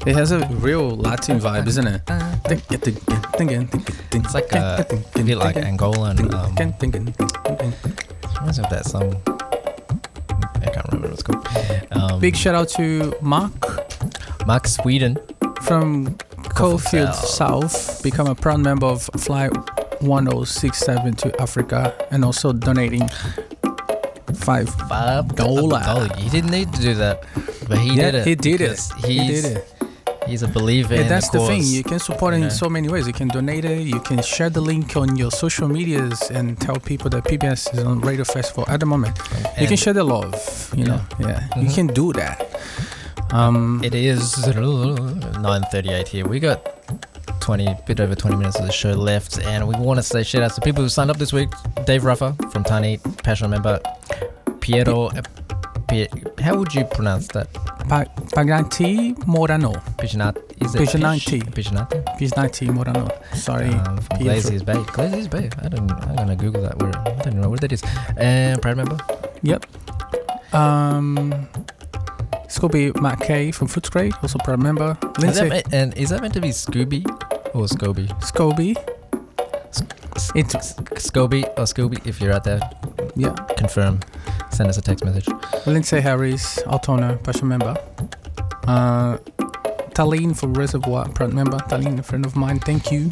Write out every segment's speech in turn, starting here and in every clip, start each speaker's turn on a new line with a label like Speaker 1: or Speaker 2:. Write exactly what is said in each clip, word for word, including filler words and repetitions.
Speaker 1: It has a real Latin vibe, isn't it?
Speaker 2: It's like a, a bit like Angolan. Um, reminds me of that song. I can't remember what it's called. Um,
Speaker 1: Big shout out to Mark.
Speaker 2: Mark Sweden.
Speaker 1: From Coalfield South. Become a proud member of Flight one oh six seven to Africa and also donating five
Speaker 2: Five
Speaker 1: dollar.
Speaker 2: dollar. He didn't need to do that, but he
Speaker 1: yeah,
Speaker 2: did it.
Speaker 1: He did it. He
Speaker 2: He's,
Speaker 1: did it.
Speaker 2: He's a believer
Speaker 1: Yeah,
Speaker 2: in
Speaker 1: that's
Speaker 2: the
Speaker 1: the
Speaker 2: cause.
Speaker 1: thing. You can support
Speaker 2: you
Speaker 1: it
Speaker 2: know.
Speaker 1: in so many ways. You can donate it. You can share the link on your social medias and tell people that P B S is on Radio Festival at the moment.
Speaker 2: And
Speaker 1: you can share the love. You know, yeah,
Speaker 2: Mhm.
Speaker 1: you can do that. Um,
Speaker 2: It is nine thirty-eight here. We got twenty, bit over twenty minutes of the show left, and we want to say shout outs to people who signed up this week. Dave Ruffer from Tiny, passionate member. Piero, Pie, how would you pronounce that?
Speaker 1: Pa- Paganti Morano.
Speaker 2: Pijanat, is it
Speaker 1: Pijanati.
Speaker 2: Pijanati?
Speaker 1: Pijanati Morano. Sorry.
Speaker 2: Um, from
Speaker 1: Pietro.
Speaker 2: Glazier's Bay. Glazier's Bay. I don't. I'm gonna Google that. Where I don't know where that is. And proud member.
Speaker 1: Yep. Um, it's gonna be Matt Kay from Footscray, also proud member.
Speaker 2: Is
Speaker 1: Lindsay
Speaker 2: that, me- and is that meant to be Scooby or Scoby?
Speaker 1: Scobie. It's
Speaker 2: Scoby or Scooby? If you're out there,
Speaker 1: yeah.
Speaker 2: confirm. Send us a text message.
Speaker 1: Lindsay Harris, Altona, passion member. Uh, Taline from Reservoir, proud member. Taline, a friend of mine. Thank you.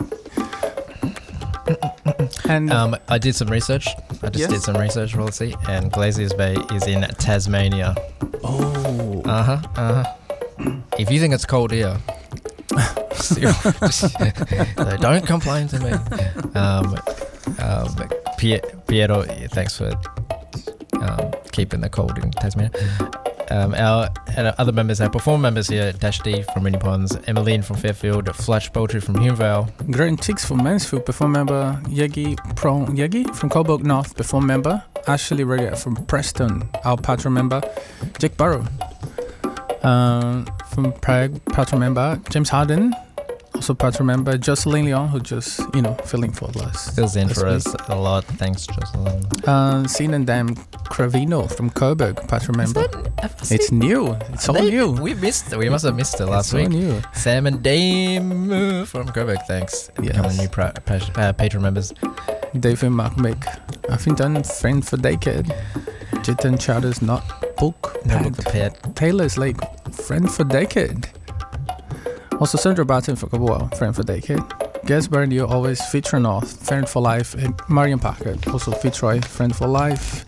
Speaker 1: And
Speaker 2: Um, I did some research. I just
Speaker 1: Yes.
Speaker 2: did some research, we'll see. And Glazier's Bay is in Tasmania.
Speaker 1: oh,
Speaker 2: Uh huh. Uh huh. If you think it's cold here, so don't complain to me. Um, um, Pie- Piero, thanks for um, keeping the cold in Tasmania. Um, our, our other members, our perform members here, Dash D from Winnie Ponds, Emmeline from Fairfield, Flash Poultry from Humvale,
Speaker 1: Grant Ticks from Mansfield, perform member. Yegi Pro Yegi from Coburg North, perform member. Ashley Reggett from Preston, our patron member. Jake Barrow um, from Prague, patron member. James Harden, also patron member. Jocelyn Leon, who just, you know, filling for us.
Speaker 2: fills in
Speaker 1: this
Speaker 2: for
Speaker 1: week.
Speaker 2: us a lot. Thanks, Jocelyn.
Speaker 1: Uh, Sin and Dam Cravino from Coburg, patron member. It's new. It's all
Speaker 2: They-
Speaker 1: new.
Speaker 2: We missed. We must have missed it last
Speaker 1: it's all
Speaker 2: week.
Speaker 1: new.
Speaker 2: Sam and Dame from Coburg, thanks.
Speaker 1: Yes.
Speaker 2: Becoming new pra- pa- uh, patron members.
Speaker 1: David McMick, Huffington, friend for decade. Jitan Chowder's not book.
Speaker 2: No
Speaker 1: packed.
Speaker 2: book the pet.
Speaker 1: Taylor's Lake, friend for decade. Also Sandra Barton for Kabua, friend for decade. Gas Bernio, always Fitzroy North, friend for life. And Marion Parker, also Fitzroy, friend for life.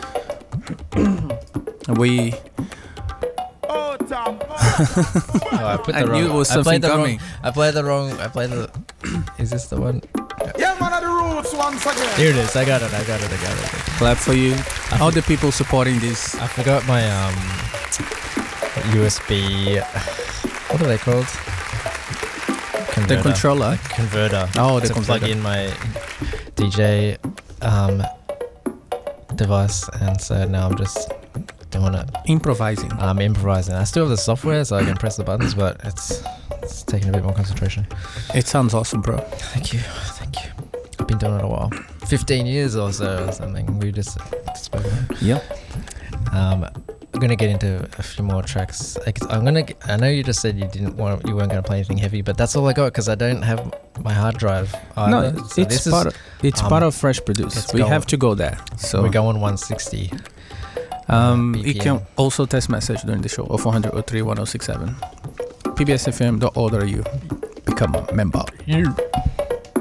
Speaker 1: we.
Speaker 2: Oh, I put the
Speaker 1: I
Speaker 2: wrong.
Speaker 1: knew it was
Speaker 2: I played
Speaker 1: something
Speaker 2: the
Speaker 1: coming.
Speaker 2: Wrong, I played the wrong. I played the. Is this the one?
Speaker 3: Yeah, man of the roots once again.
Speaker 2: Here it is. I got it. I got it. I got it.
Speaker 1: Clap for you. All the people supporting this.
Speaker 2: I forgot my um U S B. What are they called? Converter.
Speaker 1: The controller.
Speaker 2: Converter.
Speaker 1: Oh, the
Speaker 2: to
Speaker 1: converter.
Speaker 2: plug in my D J um device, and so now I'm just doing it.
Speaker 1: Improvising.
Speaker 2: I'm improvising. I still have the software, so I can press the buttons, but it's it's taking a bit more concentration.
Speaker 1: It sounds awesome, bro.
Speaker 2: Thank you, thank you. I've been doing it a while, fifteen years or so, or something. We just spoke about.
Speaker 1: Yep.
Speaker 2: Um, I'm gonna get into a few more tracks. Like, I'm gonna. g- I know you just said you didn't want, you weren't gonna play anything heavy, but that's all I got because I don't have my hard drive.
Speaker 1: No,
Speaker 2: either. So
Speaker 1: it's
Speaker 2: this
Speaker 1: part
Speaker 2: is,
Speaker 1: of, it's
Speaker 2: um,
Speaker 1: part of Fresh Produce.
Speaker 2: it's
Speaker 1: We
Speaker 2: going-
Speaker 1: have to go there. So
Speaker 2: we're going one sixty.
Speaker 1: um,
Speaker 2: B
Speaker 1: you
Speaker 2: P M.
Speaker 1: can also text message during the show oh four hundred oh three one oh six seven. P B S F M dot org dot A U. Become a member.
Speaker 2: Yeah.